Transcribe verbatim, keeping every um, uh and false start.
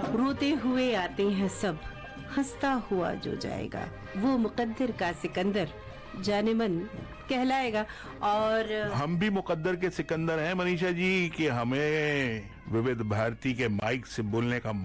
रोते हुए आते हैं सब, हंसता हुआ जो जाएगा वो मुकद्दर का सिकंदर जाने मन कहलाएगा। और हम भी मुकद्दर के सिकंदर हैं मनीषा जी कि हमें विविध भारती के माइक से बोलने का